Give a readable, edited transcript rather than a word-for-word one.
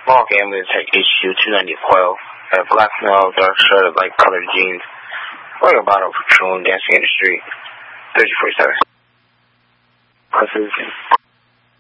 Small Gambler Tech HQ 29012. Had black male, dark shirt, light colored jeans. Wearing a bottle of Patron, dancing in the street. 3047.